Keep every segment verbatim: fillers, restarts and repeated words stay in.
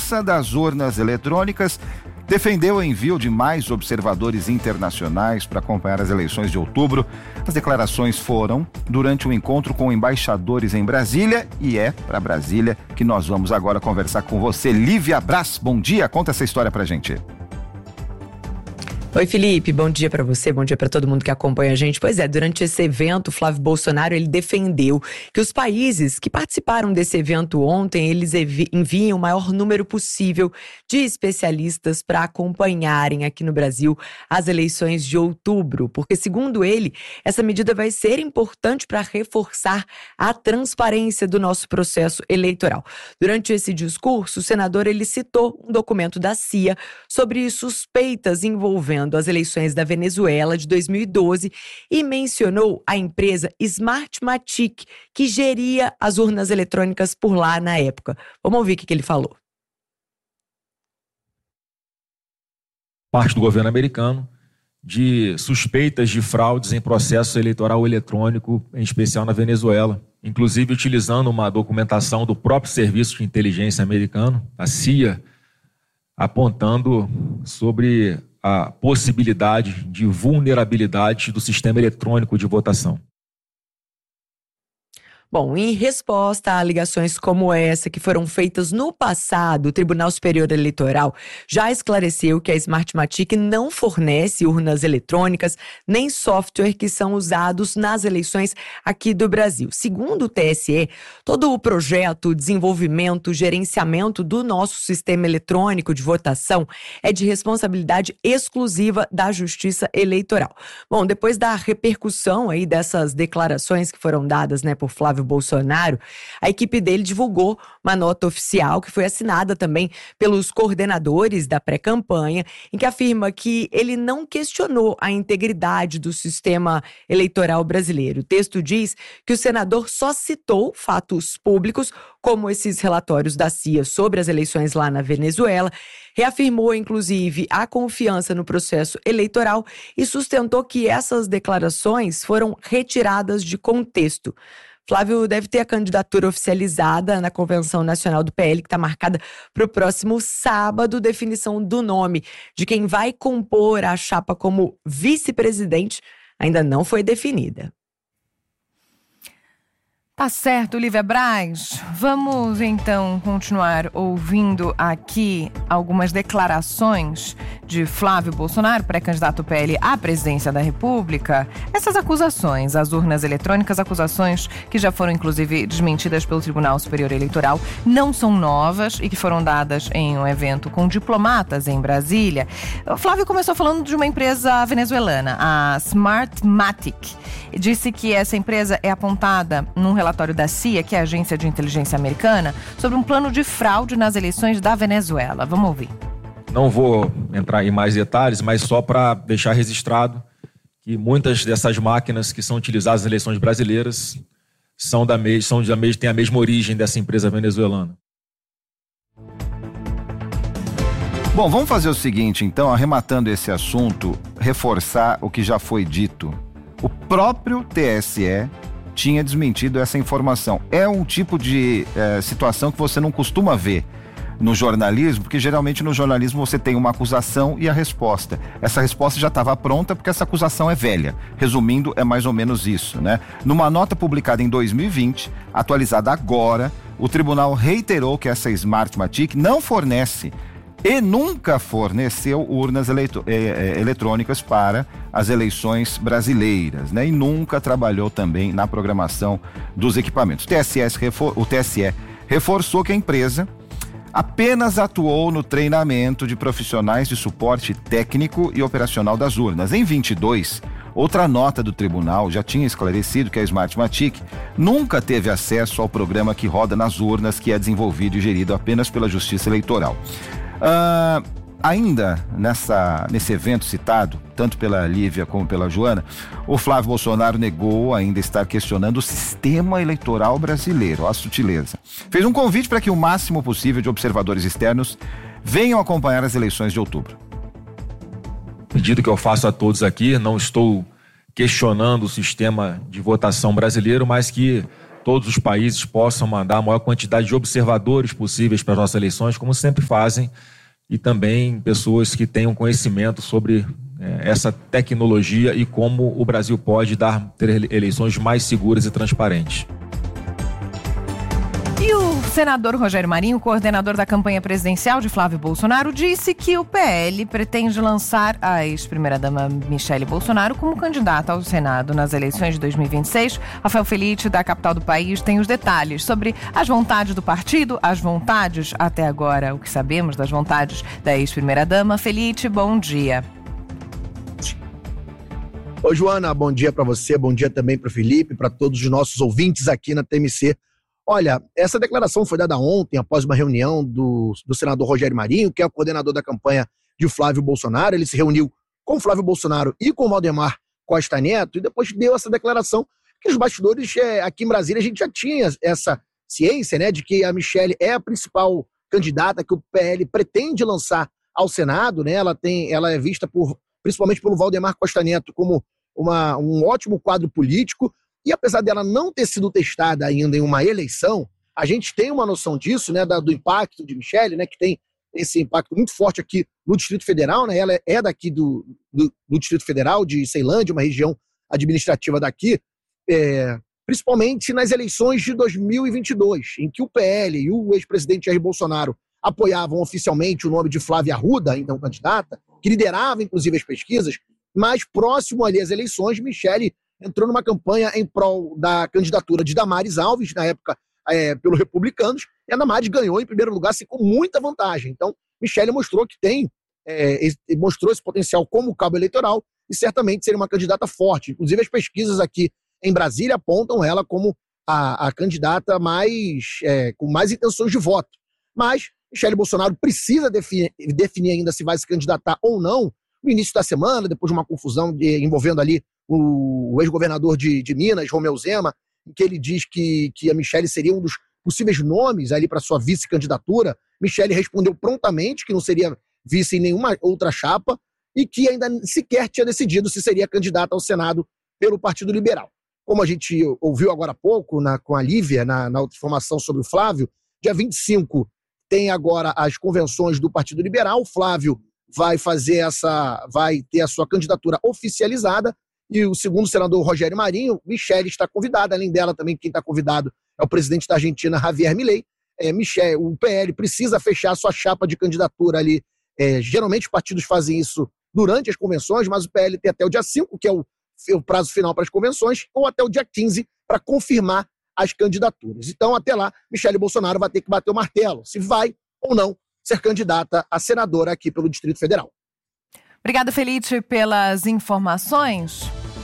Segurança das urnas eletrônicas defendeu o envio de mais observadores internacionais para acompanhar as eleições de outubro. As declarações foram durante um encontro com embaixadores em Brasília, e é para Brasília que nós vamos agora conversar com você. Lívia Braz, bom dia, conta essa história pra gente. Oi, Felipe, bom dia para você, bom dia para todo mundo que acompanha a gente. Pois é, durante esse evento, Flávio Bolsonaro, ele defendeu que os países que participaram desse evento ontem, eles enviem o maior número possível de especialistas para acompanharem aqui no Brasil as eleições de outubro, porque, segundo ele, essa medida vai ser importante para reforçar a transparência do nosso processo eleitoral. Durante esse discurso, o senador, ele citou um documento da C I A sobre suspeitas envolvendo as eleições da Venezuela de dois mil e doze e mencionou a empresa Smartmatic, que geria as urnas eletrônicas por lá na época. Vamos ouvir o que ele falou. Parte do governo americano de suspeitas de fraudes em processo eleitoral eletrônico, em especial na Venezuela, inclusive utilizando uma documentação do próprio Serviço de Inteligência americano, a C I A, apontando sobre a possibilidade de vulnerabilidade do sistema eletrônico de votação. Bom, em resposta a alegações como essa que foram feitas no passado, o Tribunal Superior Eleitoral já esclareceu que a Smartmatic não fornece urnas eletrônicas nem software que são usados nas eleições aqui do Brasil. Segundo o T S E, todo o projeto, desenvolvimento, gerenciamento do nosso sistema eletrônico de votação é de responsabilidade exclusiva da Justiça Eleitoral. Bom, depois da repercussão aí dessas declarações que foram dadas, né, por Flávio Bolsonaro, a equipe dele divulgou uma nota oficial que foi assinada também pelos coordenadores da pré-campanha, em que afirma que ele não questionou a integridade do sistema eleitoral brasileiro. O texto diz que o senador só citou fatos públicos, como esses relatórios da C I A sobre as eleições lá na Venezuela, reafirmou, inclusive, a confiança no processo eleitoral e sustentou que essas declarações foram retiradas de contexto. Flávio deve ter a candidatura oficializada na Convenção Nacional do P L, que está marcada para o próximo sábado. Definição do nome de quem vai compor a chapa como vice-presidente ainda não foi definida. Tá certo, Lívia Braz. Vamos então continuar ouvindo aqui algumas declarações de Flávio Bolsonaro, pré-candidato P L à presidência da República. Essas acusações às urnas eletrônicas, acusações que já foram inclusive desmentidas pelo Tribunal Superior Eleitoral, não são novas e que foram dadas em um evento com diplomatas em Brasília. O Flávio começou falando de uma empresa venezuelana, a Smartmatic. Disse que essa empresa é apontada num relatório da C I A, que é a Agência de Inteligência Americana, sobre um plano de fraude nas eleições da Venezuela. Vamos ouvir. Não vou entrar em mais detalhes, mas só para deixar registrado que muitas dessas máquinas que são utilizadas nas eleições brasileiras são da mes- são da mes- têm a mesma origem dessa empresa venezuelana. Bom, vamos fazer o seguinte, então, arrematando esse assunto, reforçar o que já foi dito. O próprio T S E tinha desmentido essa informação. É um tipo de é, situação que você não costuma ver no jornalismo, porque geralmente no jornalismo você tem uma acusação e a resposta. Essa resposta já estava pronta porque essa acusação é velha. Resumindo, é mais ou menos isso, né? Numa nota publicada em dois mil e vinte, atualizada agora, o tribunal reiterou que essa Smartmatic não fornece e nunca forneceu urnas eleito- eh, eh, eletrônicas para as eleições brasileiras, né? E nunca trabalhou também na programação dos equipamentos. O T S E, refor- o T S E reforçou que a empresa apenas atuou no treinamento de profissionais de suporte técnico e operacional das urnas. Em vinte e dois, outra nota do tribunal já tinha esclarecido que a Smartmatic nunca teve acesso ao programa que roda nas urnas, que é desenvolvido e gerido apenas pela Justiça Eleitoral. Uh, ainda nessa, nesse evento citado, tanto pela Lívia como pela Joana, o Flávio Bolsonaro negou ainda estar questionando o sistema eleitoral brasileiro, a sutileza. Fez um convite para que o máximo possível de observadores externos venham acompanhar as eleições de outubro. Pedido que eu faço a todos aqui, não estou questionando o sistema de votação brasileiro, mas que todos os países possam mandar a maior quantidade de observadores possíveis para as nossas eleições, como sempre fazem, e também pessoas que tenham conhecimento sobre é, essa tecnologia e como o Brasil pode dar, ter eleições mais seguras e transparentes. E o senador Rogério Marinho, coordenador da campanha presidencial de Flávio Bolsonaro, disse que o P L pretende lançar a ex-primeira-dama Michele Bolsonaro como candidata ao Senado nas eleições de dois mil e vinte e seis. Rafael Felite, da capital do país, tem os detalhes sobre as vontades do partido, as vontades, até agora, o que sabemos das vontades da ex-primeira-dama. Felite, bom dia. Oi, Joana, bom dia para você, bom dia também para o Felipe, para todos os nossos ouvintes aqui na T M C. Olha, essa declaração foi dada ontem, após uma reunião do, do senador Rogério Marinho, que é o coordenador da campanha de Flávio Bolsonaro. Ele se reuniu com o Flávio Bolsonaro e com o Valdemar Costa Neto e depois deu essa declaração que os bastidores, é, aqui em Brasília, a gente já tinha essa ciência, né, de que a Michele é a principal candidata que o P L pretende lançar ao Senado, né? Ela, tem, ela é vista por, principalmente pelo Valdemar Costa Neto como uma, um ótimo quadro político. E apesar dela não ter sido testada ainda em uma eleição, a gente tem uma noção disso, né, do impacto de Michele, né, que tem esse impacto muito forte aqui no Distrito Federal, né, ela é daqui do, do, do Distrito Federal, de Ceilândia, uma região administrativa daqui, é, principalmente nas eleições de dois mil e vinte e dois, em que o P L e o ex-presidente Jair Bolsonaro apoiavam oficialmente o nome de Flávia Arruda, então candidata, que liderava inclusive as pesquisas, mas próximo ali às eleições, Michele entrou numa campanha em prol da candidatura de Damares Alves, na época é, pelos republicanos, e a Damares ganhou em primeiro lugar assim, com muita vantagem. Então, Michele mostrou que tem, é, mostrou esse potencial como cabo eleitoral e certamente seria uma candidata forte. Inclusive, as pesquisas aqui em Brasília apontam ela como a, a candidata mais, é, com mais intenções de voto. Mas Michele Bolsonaro precisa definir, definir ainda se vai se candidatar ou não no início da semana, depois de uma confusão de, envolvendo ali o, o ex-governador de, de Minas, Romeu Zema, em que ele diz que, que a Michele seria um dos possíveis nomes ali para sua vice-candidatura. Michele respondeu prontamente que não seria vice em nenhuma outra chapa e que ainda sequer tinha decidido se seria candidata ao Senado pelo Partido Liberal. Como a gente ouviu agora há pouco na, com a Lívia, na, na outra informação sobre o Flávio, dia vinte e cinco tem agora as convenções do Partido Liberal. O Flávio vai fazer essa, vai ter a sua candidatura oficializada. E o segundo senador Rogério Marinho, Michele está convidada. Além dela, também quem está convidado é o presidente da Argentina, Javier Milei. É, Michele, o P L precisa fechar a sua chapa de candidatura ali. É, geralmente os partidos fazem isso durante as convenções, mas o P L tem até o dia cinco, que é o, o prazo final para as convenções, ou até o dia quinze para confirmar as candidaturas. Então, até lá, Michele Bolsonaro vai ter que bater o martelo, se vai ou não ser candidata a senadora aqui pelo Distrito Federal. Obrigada, Felite, pelas informações.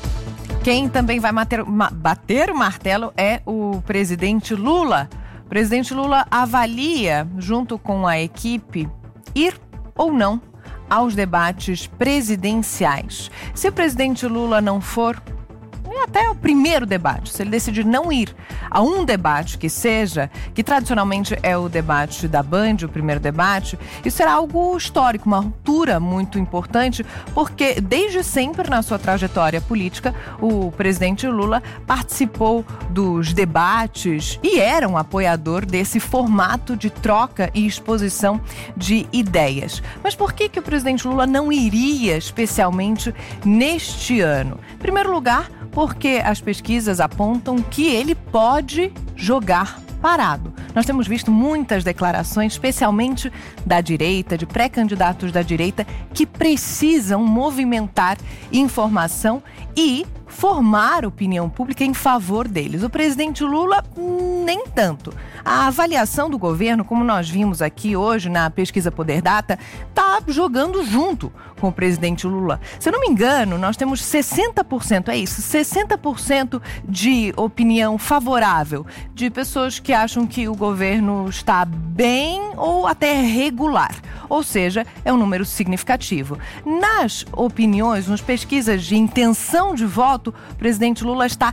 Quem também vai bater, bater o martelo é o presidente Lula. O presidente Lula avalia, junto com a equipe, ir ou não aos debates presidenciais. Se o presidente Lula não for, até o primeiro debate, se ele decidir não ir a um debate que seja, que tradicionalmente é o debate da Band, o primeiro debate, isso será algo histórico, uma ruptura muito importante, porque desde sempre na sua trajetória política, o presidente Lula participou dos debates e era um apoiador desse formato de troca e exposição de ideias. Mas por que que o presidente Lula não iria especialmente neste ano? Em primeiro lugar, porque as pesquisas apontam que ele pode jogar parado. Nós temos visto muitas declarações, especialmente da direita, de pré-candidatos da direita, que precisam movimentar informação e formar opinião pública em favor deles. O presidente Lula, nem tanto. A avaliação do governo, como nós vimos aqui hoje na pesquisa Poder Data, está jogando junto com o presidente Lula. Se eu não me engano, nós temos sessenta por cento, é isso, sessenta por cento de opinião favorável, de pessoas que acham que o governo está bem ou até regular. Ou seja, é um número significativo. Nas opiniões, nas pesquisas de intenção de voto, o presidente Lula está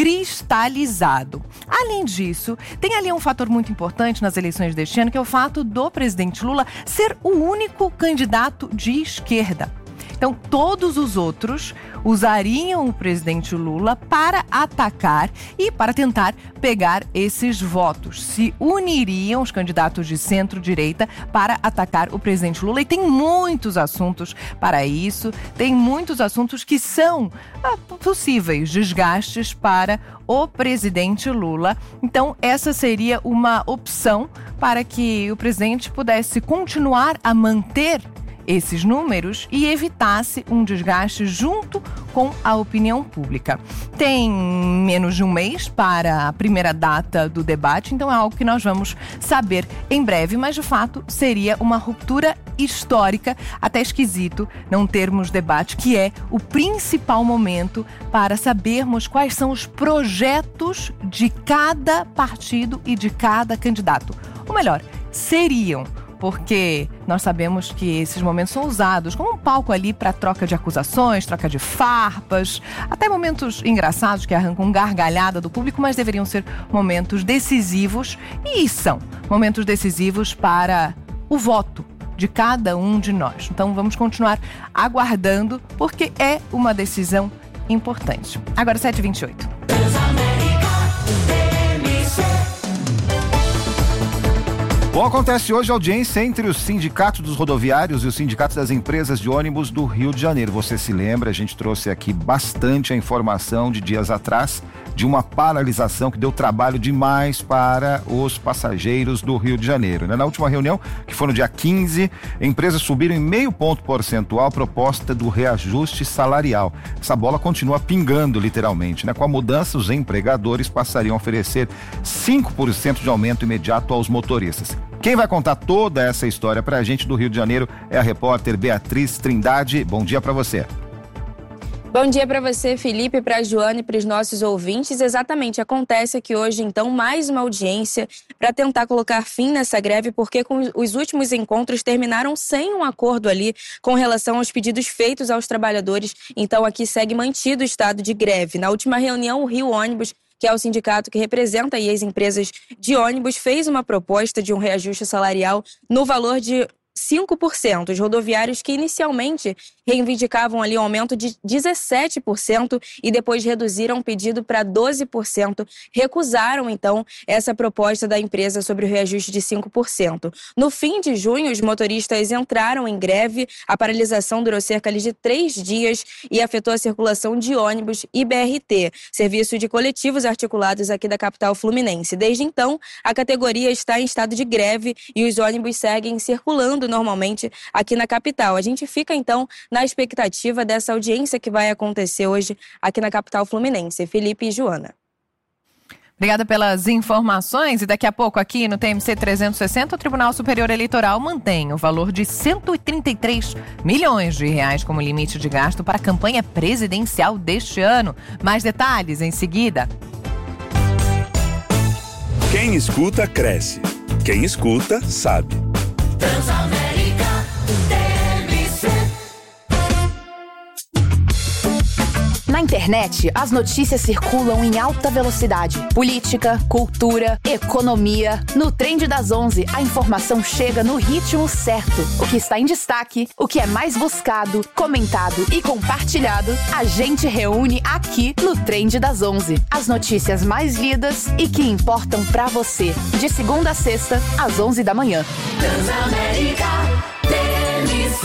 cristalizado. Além disso, tem ali um fator muito importante nas eleições deste ano, que é o fato do presidente Lula ser o único candidato de esquerda. Então, todos os outros usariam o presidente Lula para atacar e para tentar pegar esses votos. Se uniriam os candidatos de centro-direita para atacar o presidente Lula. E tem muitos assuntos para isso, tem muitos assuntos que são ah, possíveis desgastes para o presidente Lula. Então, essa seria uma opção para que o presidente pudesse continuar a manter esses números e evitasse um desgaste junto com a opinião pública. Tem menos de um mês para a primeira data do debate, então é algo que nós vamos saber em breve, mas de fato seria uma ruptura histórica, até esquisito não termos debate, que é o principal momento para sabermos quais são os projetos de cada partido e de cada candidato. Ou melhor, seriam, porque nós sabemos que esses momentos são usados como um palco ali para troca de acusações, troca de farpas, até momentos engraçados que arrancam gargalhada do público, mas deveriam ser momentos decisivos, e são momentos decisivos para o voto de cada um de nós. Então vamos continuar aguardando, porque é uma decisão importante. Agora sete e vinte e oito. Bom, acontece hoje a audiência entre o Sindicato dos Rodoviários e o Sindicato das Empresas de Ônibus do Rio de Janeiro. Você se lembra, a gente trouxe aqui bastante a informação de dias atrás de uma paralisação que deu trabalho demais para os passageiros do Rio de Janeiro. Na última reunião, que foi no dia quinze, empresas subiram em meio ponto percentual a proposta do reajuste salarial. Essa bola continua pingando, literalmente, né? Com a mudança, os empregadores passariam a oferecer cinco por cento de aumento imediato aos motoristas. Quem vai contar toda essa história pra gente do Rio de Janeiro é a repórter Beatriz Trindade. Bom dia pra você. Bom dia para você, Felipe, para a Joana e para os nossos ouvintes. Exatamente, acontece aqui hoje, então, mais uma audiência para tentar colocar fim nessa greve, porque com os últimos encontros terminaram sem um acordo ali com relação aos pedidos feitos aos trabalhadores. Então, aqui segue mantido o estado de greve. Na última reunião, o Rio Ônibus, que é o sindicato que representa aí as empresas de ônibus, fez uma proposta de um reajuste salarial no valor de cinco por cento. Os rodoviários, que inicialmente reivindicavam ali um aumento de dezessete por cento e depois reduziram o pedido para doze por cento, recusaram então essa proposta da empresa sobre o reajuste de cinco por cento. No fim de junho, os motoristas entraram em greve. A paralisação durou cerca ali de três dias e afetou a circulação de ônibus e B R T, serviço de coletivos articulados aqui da capital fluminense. Desde então, a categoria está em estado de greve e os ônibus seguem circulando normalmente aqui na capital. A gente fica então na expectativa dessa audiência que vai acontecer hoje aqui na capital fluminense. Felipe e Joana. Obrigada pelas informações. E daqui a pouco aqui no T M C trezentos e sessenta, o Tribunal Superior Eleitoral mantém o valor de cento e trinta e três milhões de reais como limite de gasto para a campanha presidencial deste ano. Mais detalhes em seguida. Quem escuta, cresce. Quem escuta, sabe. Transamérica T M C. Na internet, as notícias circulam em alta velocidade. Política, cultura, economia. No Trend das onze, a informação chega no ritmo certo. O que está em destaque, o que é mais buscado, comentado e compartilhado, a gente reúne aqui no Trend das onze. As notícias mais lidas e que importam pra você. De segunda a sexta, às onze da manhã. Transamérica T M C.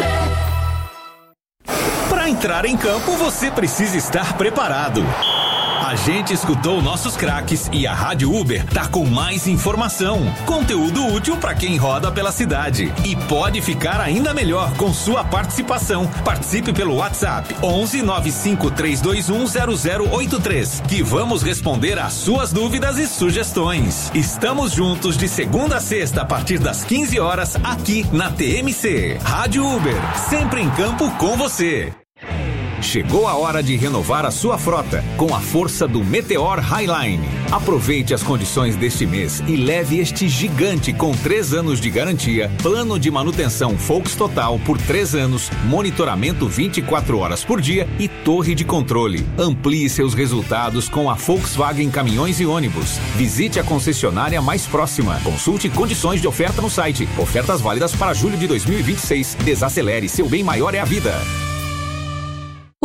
Para entrar em campo, você precisa estar preparado. A gente escutou nossos craques e a Rádio Uber tá com mais informação, conteúdo útil para quem roda pela cidade. E pode ficar ainda melhor com sua participação. Participe pelo WhatsApp onze nove cinco três dois um zero zero oito três, que vamos responder às suas dúvidas e sugestões. Estamos juntos de segunda a sexta a partir das quinze horas aqui na T M C. Rádio Uber, sempre em campo com você. Chegou a hora de renovar a sua frota com a força do Meteor Highline. Aproveite as condições deste mês e leve este gigante com três anos de garantia, plano de manutenção Volks Total por três anos, monitoramento vinte e quatro horas por dia e torre de controle. Amplie seus resultados com a Volkswagen Caminhões e Ônibus. Visite a concessionária mais próxima. Consulte condições de oferta no site. Ofertas válidas para julho de dois mil e vinte e seis. Desacelere, seu bem maior é a vida.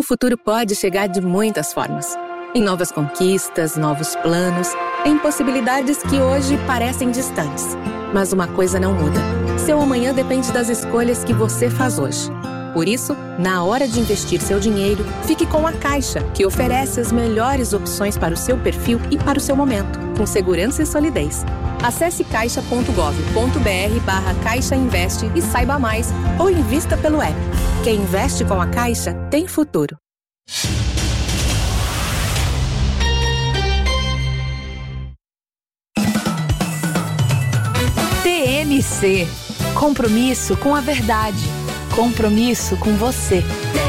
O futuro pode chegar de muitas formas. Em novas conquistas, novos planos, em possibilidades que hoje parecem distantes. Mas uma coisa não muda. Seu amanhã depende das escolhas que você faz hoje. Por isso, na hora de investir seu dinheiro, fique com a Caixa, que oferece as melhores opções para o seu perfil e para o seu momento, com segurança e solidez. Acesse caixa ponto gov ponto br barra Caixa Investe e saiba mais, ou invista pelo app. Quem investe com a Caixa tem futuro. T M C. Compromisso com a verdade. Compromisso com você.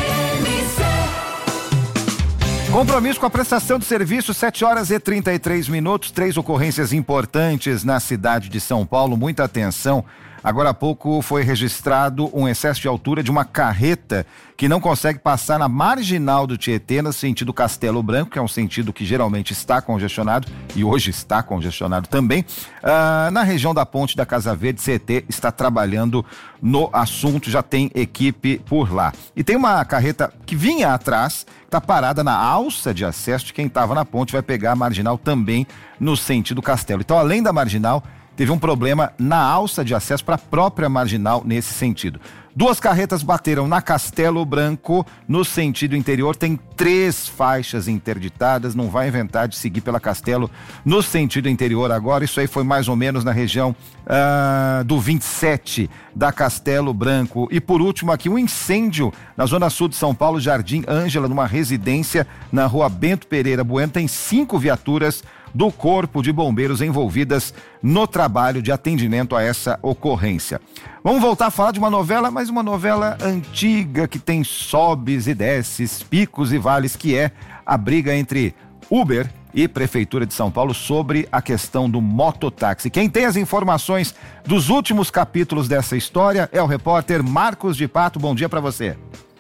Compromisso com a prestação de serviço, sete horas e trinta e três minutos, três ocorrências importantes na cidade de São Paulo, muita atenção. Agora há pouco foi registrado um excesso de altura de uma carreta que não consegue passar na marginal do Tietê, no sentido Castelo Branco, que é um sentido que geralmente está congestionado e hoje está congestionado também. Ah, na região da Ponte da Casa Verde, C E T está trabalhando no assunto, já tem equipe por lá. E tem uma carreta que vinha atrás, está parada na alça de acesso de quem estava na ponte, vai pegar a marginal também no sentido Castelo. Então, além da marginal, teve um problema na alça de acesso para a própria marginal nesse sentido. Duas carretas bateram na Castelo Branco, no sentido interior, tem três faixas interditadas, não vai inventar de seguir pela Castelo no sentido interior agora. Isso aí foi mais ou menos na região uh, do vinte e sete da Castelo Branco. E por último aqui, um incêndio na zona sul de São Paulo, Jardim Ângela, numa residência na rua Bento Pereira Bueno. Tem cinco viaturas do Corpo de Bombeiros envolvidas no trabalho de atendimento a essa ocorrência. Vamos voltar a falar de uma novela, mas uma novela antiga que tem sobes e desces, picos e vales, que é a briga entre Uber e Prefeitura de São Paulo sobre a questão do mototáxi. Quem tem as informações dos últimos capítulos dessa história é o repórter Marcos de Pato. Bom dia para você.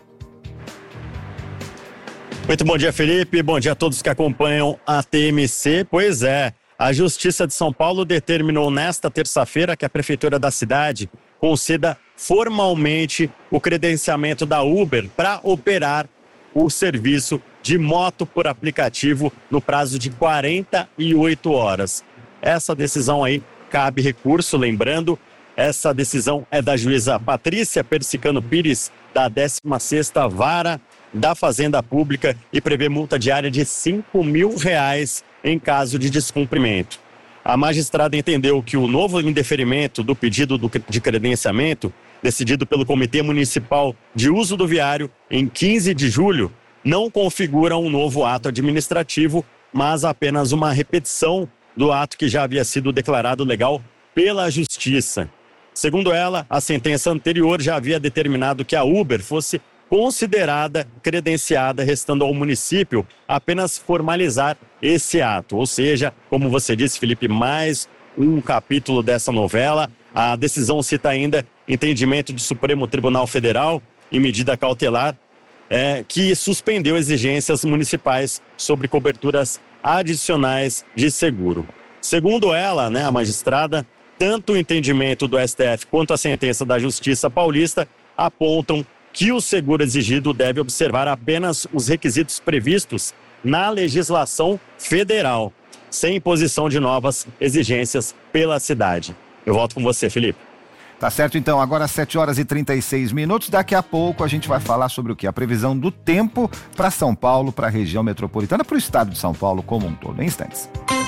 Muito bom dia, Felipe. Bom dia a todos que acompanham a T M C. Pois é, a Justiça de São Paulo determinou nesta terça-feira que a Prefeitura da cidade conceda formalmente o credenciamento da Uber para operar o serviço de moto por aplicativo no prazo de quarenta e oito horas. Essa decisão aí cabe recurso, lembrando, essa decisão é da juíza Patrícia Persicano Pires, da décima sexta Vara da Fazenda Pública, e prevê multa diária de cinco mil reais em caso de descumprimento. A magistrada entendeu que o novo indeferimento do pedido de credenciamento, decidido pelo Comitê Municipal de Uso do Viário em quinze de julho, não configura um novo ato administrativo, mas apenas uma repetição do ato que já havia sido declarado legal pela Justiça. Segundo ela, a sentença anterior já havia determinado que a Uber fosse considerada credenciada, restando ao município apenas formalizar esse ato. Ou seja, como você disse, Felipe, mais um capítulo dessa novela. A decisão cita ainda entendimento do Supremo Tribunal Federal em medida cautelar é, que suspendeu exigências municipais sobre coberturas adicionais de seguro. Segundo ela, né, a magistrada, tanto o entendimento do S T F quanto a sentença da Justiça Paulista apontam que o seguro exigido deve observar apenas os requisitos previstos na legislação federal, sem imposição de novas exigências pela cidade. Eu volto com você, Felipe. Tá certo, então, agora sete horas e trinta e seis minutos, daqui a pouco a gente vai falar sobre o quê? A previsão do tempo para São Paulo, para a região metropolitana, para o estado de São Paulo como um todo. Em instantes.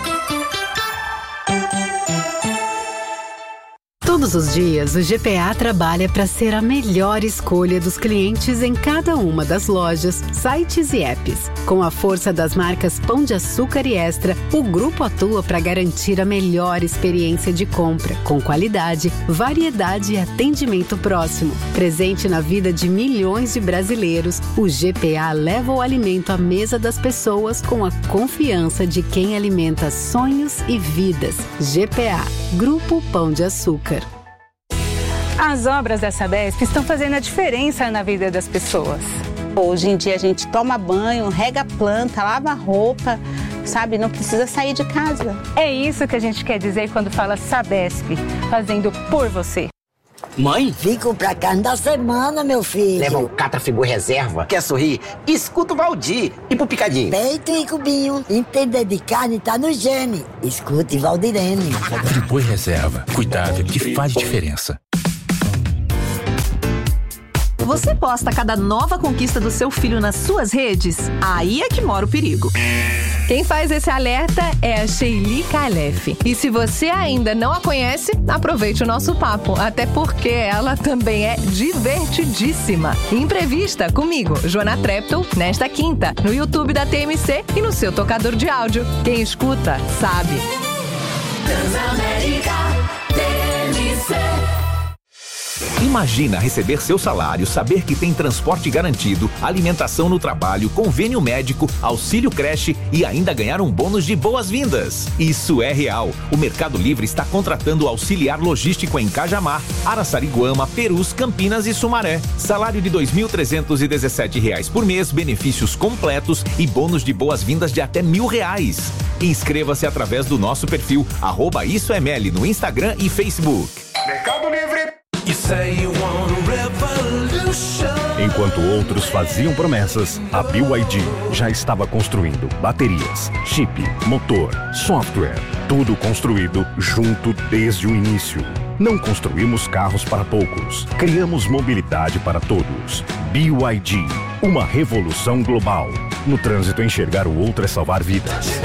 Todos os dias, o G P A trabalha para ser a melhor escolha dos clientes em cada uma das lojas, sites e apps. Com a força das marcas Pão de Açúcar e Extra, o grupo atua para garantir a melhor experiência de compra, com qualidade, variedade e atendimento próximo. Presente na vida de milhões de brasileiros, o G P A leva o alimento à mesa das pessoas com a confiança de quem alimenta sonhos e vidas. G P A, Grupo Pão de Açúcar. As obras da Sabesp estão fazendo a diferença na vida das pessoas. Hoje em dia a gente toma banho, rega a planta, lava a roupa, sabe? Não precisa sair de casa. É isso que a gente quer dizer quando fala Sabesp, fazendo por você. Mãe? Vim comprar carne da semana, meu filho. Leva o Catrafibu Reserva. Quer sorrir? Escuta o Valdir. E pro picadinho? Peito e cubinho. Entender de carne tá no gene. Escute Valdirene. Friboi Reserva. Cuidado que faz diferença. Você posta cada nova conquista do seu filho nas suas redes? Aí é que mora o perigo. Quem faz esse alerta é a Sheili Calef. E se você ainda não a conhece, aproveite o nosso papo, até porque ela também é divertidíssima. Imprevista comigo, Joana Treptow, nesta quinta, no YouTube da T M C e no seu tocador de áudio. Quem escuta, sabe. Transamérica T M C. Imagina receber seu salário, saber que tem transporte garantido, alimentação no trabalho, convênio médico, auxílio creche e ainda ganhar um bônus de boas-vindas. Isso é real. O Mercado Livre está contratando auxiliar logístico em Cajamar, Araçariguama, Perus, Campinas e Sumaré. Salário de dois mil trezentos e dezessete reais por mês, benefícios completos e bônus de boas-vindas de até mil reais. Inscreva-se através do nosso perfil arroba Isso é Meli no Instagram e Facebook. Mercado Livre. Enquanto outros faziam promessas, a B Y D já estava construindo baterias, chip, motor, software, tudo construído junto desde o início. Não construímos carros para poucos, criamos mobilidade para todos. B Y D, uma revolução global. No trânsito, enxergar o outro é salvar vidas.